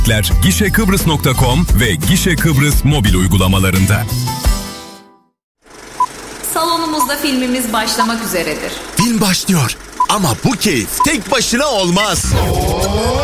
Gişekıbrıs.com ve Gişe Kıbrıs mobil uygulamalarında. Salonumuzda filmimiz başlamak üzeredir. Film başlıyor ama bu keyif tek başına olmaz.